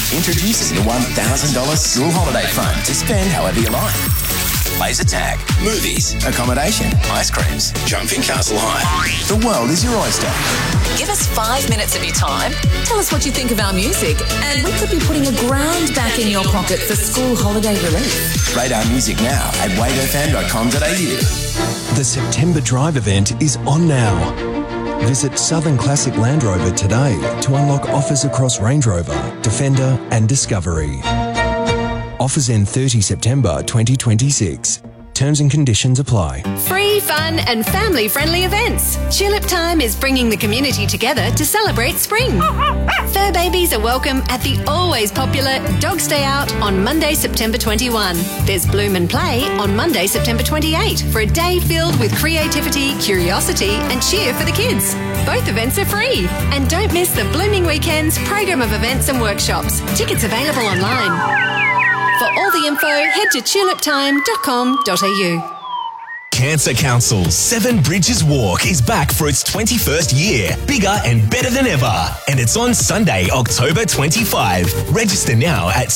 introduces the $1,000 school holiday fund to spend however you like. Laser tag, movies, accommodation, ice creams, jumping Castle High. The world is your oyster. Give us 5 minutes of your time. Tell us what you think of our music, and we could be putting $1,000 back in your pocket for school holiday relief. Rate our music now at wavefm.com.au. The September Drive event is on now. Visit Southern Classic Land Rover today to unlock offers across Range Rover, Defender and Discovery. Offers end 30 September 2026. Terms and conditions apply. Free, fun and family-friendly events. Tulip Time is bringing the community together to celebrate spring. Fur babies are welcome at the always popular Dog's Day Out on Monday, September 21. There's Bloom and Play on Monday, September 28 for a day filled with creativity, curiosity and cheer for the kids. Both events are free. And don't miss the Blooming Weekends program of events and workshops. Tickets available online. For all the info, head to tuliptime.com.au. Cancer Council's Seven Bridges Walk is back for its 21st year, bigger and better than ever. And it's on Sunday, October 25. Register now at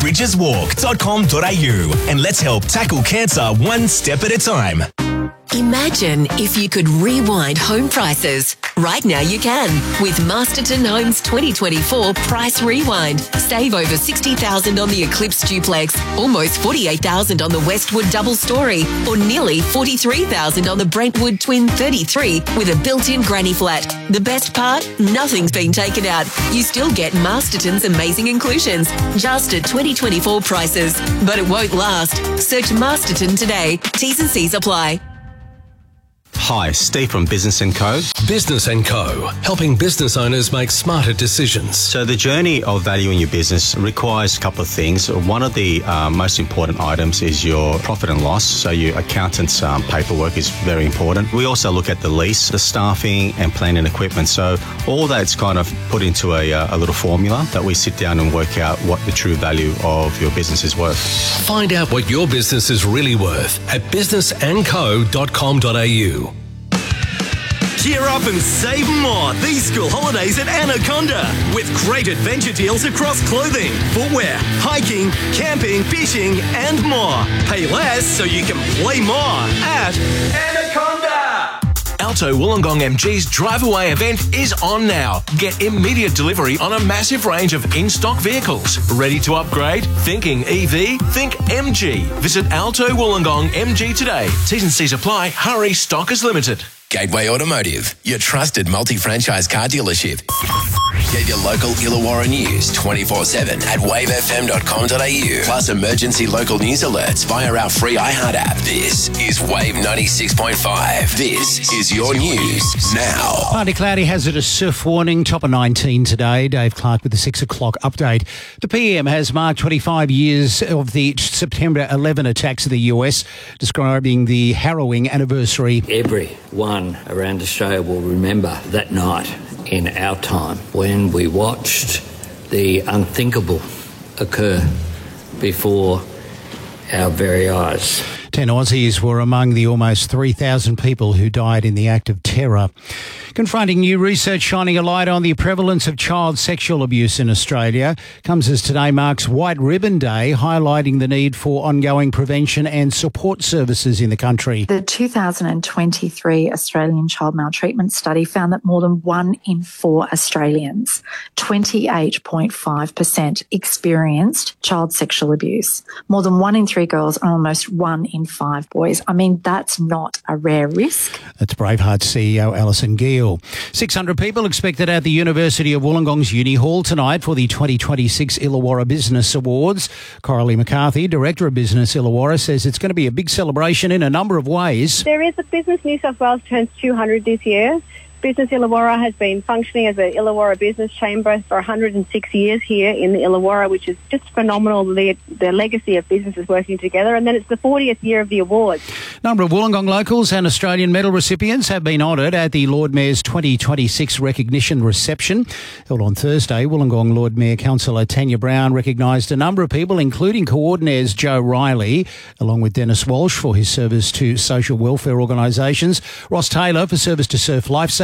sevenbridgeswalk.com.au and let's help tackle cancer one step at a time. Imagine if you could rewind home prices. Right now you can with Masterton Homes 2024 Price Rewind. Save over $60,000 on the Eclipse Duplex, almost $48,000 on the Westwood Double Story, or nearly $43,000 on the Brentwood Twin 33 with a built-in granny flat. The best part? Nothing's been taken out. You still get Masterton's amazing inclusions, just at 2024 prices. But it won't last. Search Masterton today. T's and C's apply. Hi, Steve from Business & Co. Business & Co. Helping business owners make smarter decisions. So the journey of valuing your business requires a couple of things. One of the most important items is your profit and loss. So your accountant's paperwork is very important. We also look at the lease, the staffing and plant and equipment. So all that's kind of put into a little formula that we sit down and work out what the true value of your business is worth. Find out what your business is really worth at businessandco.com.au. Cheer up and save more these school holidays at Anaconda with great adventure deals across clothing, footwear, hiking, camping, fishing and more. Pay less so you can play more at Anaconda. Alto Wollongong MG's Drive Away event is on now. Get immediate delivery on a massive range of in-stock vehicles. Ready to upgrade? Thinking EV? Think MG. Visit Alto Wollongong MG today. T's and C's apply. Hurry, stock is limited. Gateway Automotive, your trusted multi-franchise car dealership. Get your local Illawarra news 24/7 at wavefm.com.au. Plus emergency local news alerts via our free iHeart app. This is Wave 96.5. This is your news now. Partly cloudy, hazardous surf warning, top of 19 today. Dave Clark with the 6 o'clock update. The PM has marked 25 years of the September 11 attacks in the US, describing the harrowing anniversary. Everyone around Australia will remember that night in our time when we watched the unthinkable occur before our very eyes. 10 Aussies were among the almost 3,000 people who died in the act of terror. Confronting new research shining a light on the prevalence of child sexual abuse in Australia comes as today marks White Ribbon Day, highlighting the need for ongoing prevention and support services in the country. The 2023 Australian Child Maltreatment Study found that more than 1 in 4 Australians, 28.5%, experienced child sexual abuse. More than 1 in 3 girls and almost 1 in 5 boys. I mean, that's not a rare risk. That's Braveheart CEO Alison Gill. 600 people expected at the University of Wollongong's Uni Hall tonight for the 2026 Illawarra Business Awards. Coralie McCarthy, Director of Business Illawarra, says it's going to be a big celebration in a number of ways. There is a Business New South Wales turns 200 this year. Business Illawarra has been functioning as an Illawarra Business Chamber for 106 years here in the Illawarra, which is just phenomenal, the legacy of businesses working together. And then it's the 40th year of the awards. A number of Wollongong locals and Australian medal recipients have been honoured at the Lord Mayor's 2026 recognition reception. Held on Thursday, Wollongong Lord Mayor Councillor Tanya Brown recognised a number of people, including coordinator Joe Riley, along with Dennis Walsh for his service to social welfare organisations, Ross Taylor for service to surf lifesavers,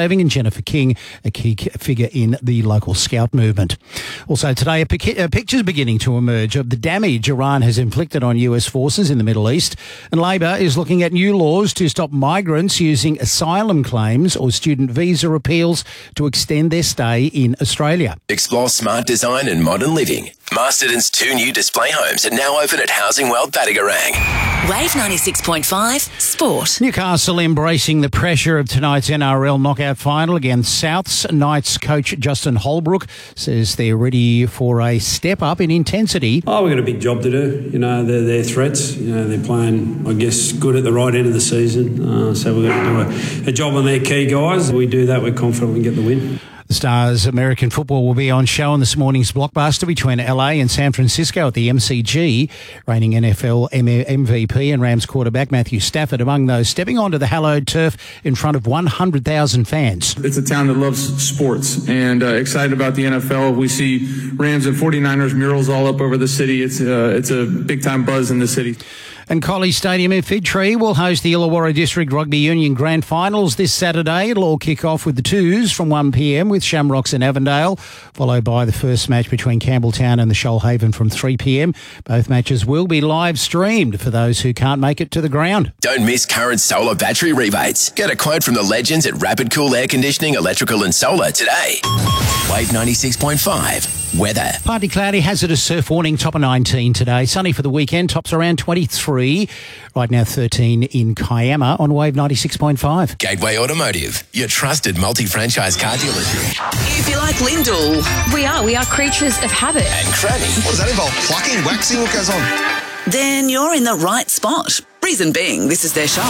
lifesaving, and Jennifer King, a key figure in the local scout movement. Also today, a picture's beginning to emerge of the damage Iran has inflicted on US forces in the Middle East, and Labor is looking at new laws to stop migrants using asylum claims or student visa appeals to extend their stay in Australia. Explore smart design and modern living. Masterton's 2 new display homes are now open at Housing World Battigarang. Wave 96.5 Sport. Newcastle embracing the pressure of tonight's NRL knockout final against Souths. Knights coach Justin Holbrook says they're ready for a step up in intensity. Oh, we've got a big job to do. You know, they're threats. You know, they're playing, I guess, good at the right end of the season. So we're going to do a job on their key guys. If we do that, we're confident we get the win. The Stars American football will be on show in this morning's blockbuster between LA and San Francisco at the MCG. Reigning NFL MVP and Rams quarterback Matthew Stafford among those stepping onto the hallowed turf in front of 100,000 fans. It's a town that loves sports and excited about the NFL. We see Rams and 49ers murals all up over the city. It's a big-time buzz in the city. And Colley Stadium in Figtree will host the Illawarra District Rugby Union Grand Finals this Saturday. It'll all kick off with the twos from 1 p.m. with Shamrocks and Avondale, followed by the first match between Campbelltown and the Shoalhaven from 3 p.m. Both matches will be live streamed for those who can't make it to the ground. Don't miss current solar battery rebates. Get a quote from the legends at Rapid Cool Air Conditioning, Electrical and Solar today. Wave 96.5. Weather. Partly cloudy, hazardous surf warning, top of 19 today. Sunny for the weekend, tops around 23. Right now 13 in Kiama on Wave 96.5. Gateway Automotive, your trusted multi-franchise car dealership. If you like Lindell, we are creatures of habit. And Cranny. What does that involve? Plucking, waxing, what goes on? Then you're in the right spot. Reason being, this is their show.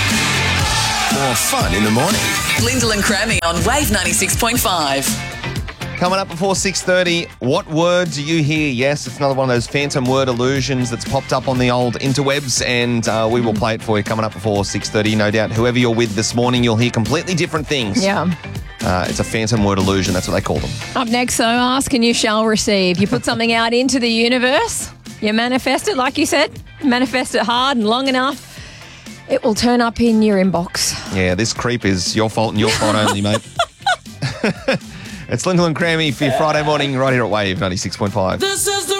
More fun in the morning. Lindell and Crammy on Wave 96.5. Coming up before 6:30, what word do you hear? Yes, it's another one of those phantom word illusions that's popped up on the old interwebs, and we will play it for you coming up before 6:30. No doubt, whoever you're with this morning, you'll hear completely different things. Yeah. It's a phantom word illusion. That's what they call them. Up next, so ask and you shall receive. You put something out into the universe, you manifest it, like you said, manifest it hard and long enough, it will turn up in your inbox. Yeah, this creep is your fault and your fault only, mate. It's Lindell and Crammy for your Friday morning right here at Wave 96.5. This is the